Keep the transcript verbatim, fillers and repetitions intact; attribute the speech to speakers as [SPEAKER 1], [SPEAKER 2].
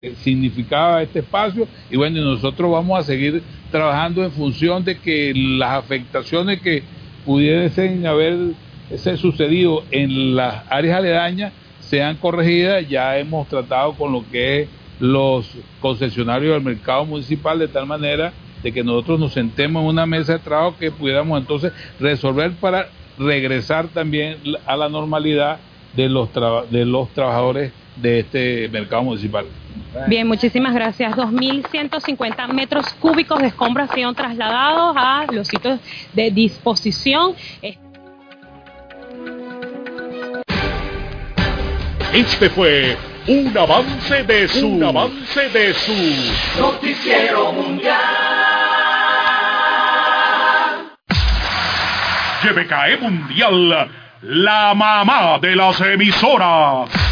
[SPEAKER 1] significaba este espacio y bueno, nosotros vamos a seguir trabajando en función de que las afectaciones que pudiesen haberse sucedido en las áreas aledañas sean corregidas. Ya hemos tratado con lo que es los concesionarios del mercado municipal de tal manera de que nosotros nos sentemos en una mesa de trabajo que pudiéramos entonces resolver para regresar también a la normalidad de los, traba- de los trabajadores de este mercado municipal.
[SPEAKER 2] Bien, muchísimas gracias. dos mil ciento cincuenta metros cúbicos de escombros han sido trasladados a los sitios de disposición.
[SPEAKER 3] Este fue un avance de su, un avance de su
[SPEAKER 4] Noticiero Mundial.
[SPEAKER 3] Y B K E Mundial, la mamá de las emisoras.